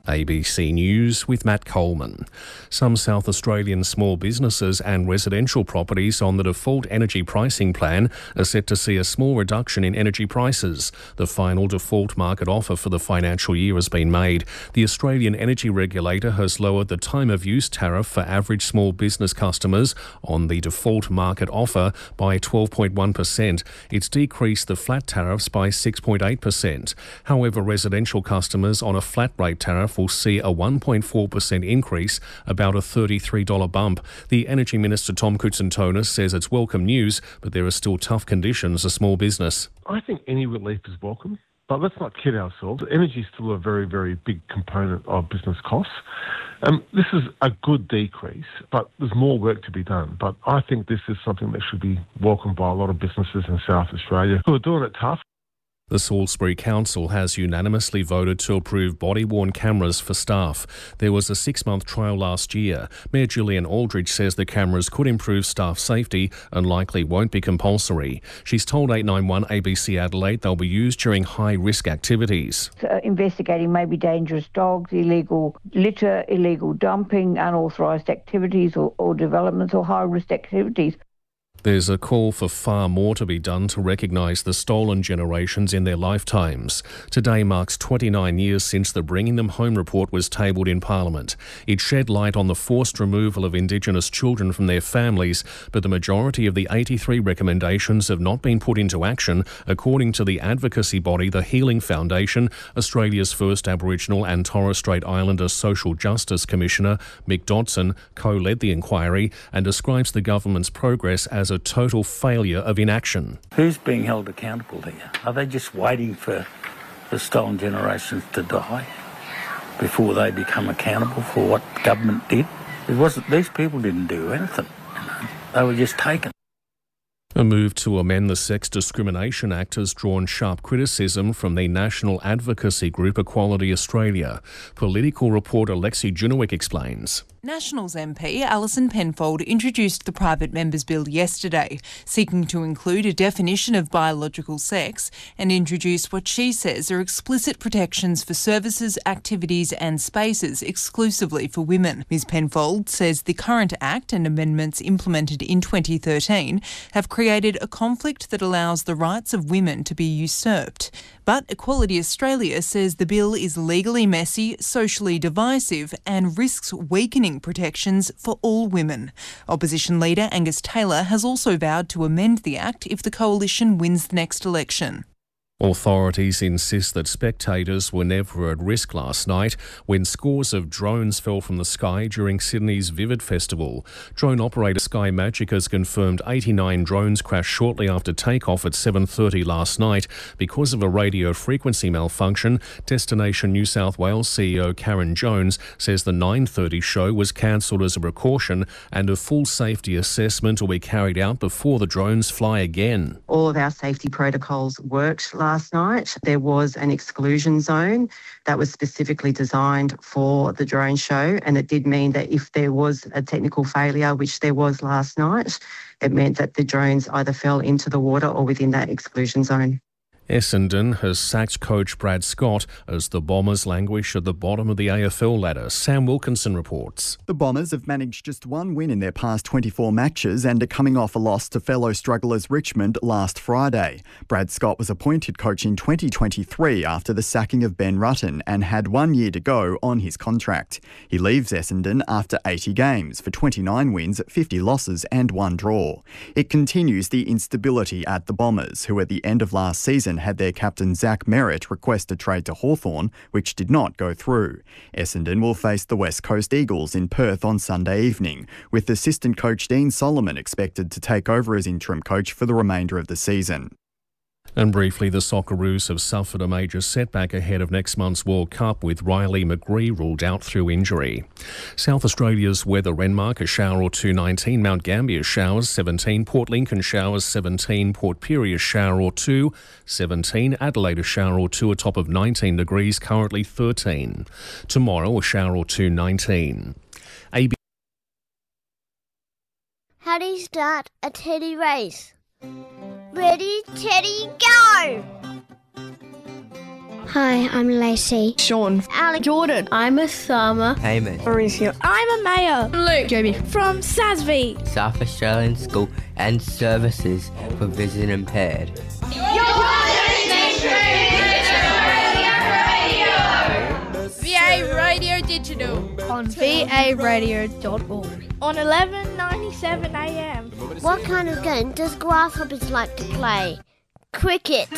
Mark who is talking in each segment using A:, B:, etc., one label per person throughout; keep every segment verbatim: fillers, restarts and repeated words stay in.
A: A B C News with Matt Coleman. Some South Australian small businesses and residential properties on the default energy pricing plan are set to see a small reduction in energy prices. The final default market offer for the financial year has been made. The Australian Energy Regulator has lowered the time of use tariff for average small business customers on the default market offer by twelve point one percent. It's decreased the flat tariffs by six point eight percent. However, residential customers on a flat rate tariff will see a one point four percent increase, about a thirty-three dollars bump. The Energy Minister Tom Koutsantonis says it's welcome news, but there are still tough conditions for small business.
B: I think any relief is welcome, but let's not kid ourselves. Energy is still a very, very big component of business costs. Um, this is a good decrease, but there's more work to be done. But I think this is something that should be welcomed by a lot of businesses in South Australia who are doing it tough.
A: The Salisbury Council has unanimously voted to approve body-worn cameras for staff. There was a six-month trial last year. Mayor Julian Aldridge says the cameras could improve staff safety and likely won't be compulsory. She's told eight nine one A B C Adelaide they'll be used during high-risk activities.
C: Uh, investigating maybe dangerous dogs, illegal litter, illegal dumping, unauthorised activities or, or developments or high-risk activities.
A: There's a call for far more to be done to recognise the stolen generations in their lifetimes. Today marks twenty-nine years since the Bringing Them Home report was tabled in Parliament. It shed light on the forced removal of Indigenous children from their families, but the majority of the eighty-three recommendations have not been put into action, according to the advocacy body the Healing Foundation. Australia's first Aboriginal and Torres Strait Islander Social Justice Commissioner, Mick Dodson, co-led the inquiry and describes the government's progress as a total failure of inaction.
D: Who's being held accountable here? Are they just waiting for the stolen generations to die before they become accountable for what government did? It wasn't. These people didn't do anything. You know? They were just taken.
A: A move to amend the Sex Discrimination Act has drawn sharp criticism from the national advocacy group Equality Australia. Political reporter Lexi Junowick explains.
E: Nationals M P Alison Penfold introduced the private members' bill yesterday, seeking to include a definition of biological sex and introduce what she says are explicit protections for services, activities and spaces exclusively for women. Ms Penfold says the current Act and amendments implemented in twenty thirteen have created a conflict that allows the rights of women to be usurped. But Equality Australia says the bill is legally messy, socially divisive and risks weakening protections for all women. Opposition leader Angus Taylor has also vowed to amend the Act if the coalition wins the next election.
A: Authorities insist that spectators were never at risk last night when scores of drones fell from the sky during Sydney's Vivid Festival. Drone operator Sky Magic has confirmed eighty-nine drones crashed shortly after takeoff at seven thirty last night because of a radio frequency malfunction. Destination New South Wales C E O Karen Jones says the nine thirty show was cancelled as a precaution and a full safety assessment will be carried out before the drones fly again.
F: All of our safety protocols worked last night. There was an exclusion zone that was specifically designed for the drone show, and it did mean that if there was a technical failure, which there was last night, it meant that the drones either fell into the water or within that exclusion zone.
A: Essendon has sacked coach Brad Scott as the Bombers languish at the bottom of the A F L ladder. Sam Wilkinson reports.
G: The Bombers have managed just one win in their past twenty-four matches and are coming off a loss to fellow strugglers Richmond last Friday. Brad Scott was appointed coach in twenty twenty-three after the sacking of Ben Rutten and had one year to go on his contract. He leaves Essendon after eighty games for twenty-nine wins, fifty losses and one draw. It continues the instability at the Bombers, who at the end of last season had their captain Zach Merritt request a trade to Hawthorn, which did not go through. Essendon will face the West Coast Eagles in Perth on Sunday evening, with assistant coach Dean Solomon expected to take over as interim coach for the remainder of the season.
A: And briefly, the Socceroos have suffered a major setback ahead of next month's World Cup, with Riley McGree ruled out through injury. South Australia's weather: Renmark a shower or two nineteen, Mount Gambier showers seventeen, Port Lincoln showers seventeen, Port Pirie a shower or two seventeen, Adelaide a shower or two, a top of nineteen degrees, currently thirteen. Tomorrow a shower or two nineteen. A B-
H: How do you start a teddy race? Ready, Teddy, go! Hi, I'm Lacey.
I: Sean.
H: Alec.
I: Jordan.
J: I'm Osama.
K: Hamish.
I: Mauricio.
H: I'm Amaya.
I: Luke.
J: Jamie.
H: From Sasby.
K: South Australian School and Services for Vision Impaired.
L: You're listening to V A Radio Digital
J: on v a radio dot org.
H: On eleven ninety-seven A M. What kind of game does Grasshoppers like to play? Cricket.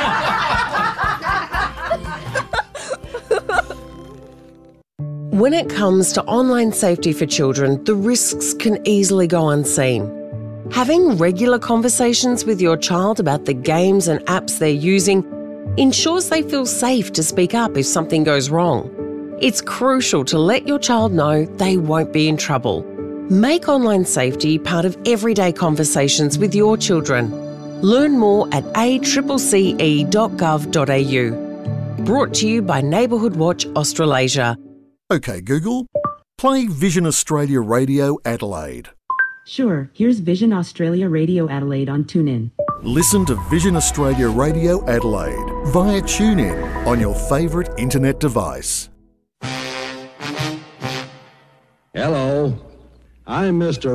M: When it comes to online safety for children, the risks can easily go unseen. Having regular conversations with your child about the games and apps they're using ensures they feel safe to speak up if something goes wrong. It's crucial to let your child know they won't be in trouble. Make online safety part of everyday conversations with your children. Learn more at a c c c e dot gov dot a u. Brought to you by Neighbourhood Watch Australasia.
N: OK Google, play Vision Australia Radio Adelaide.
O: Sure, here's Vision Australia Radio Adelaide on TuneIn.
N: Listen to Vision Australia Radio Adelaide via TuneIn on your favourite internet device.
P: Hello, I'm Mister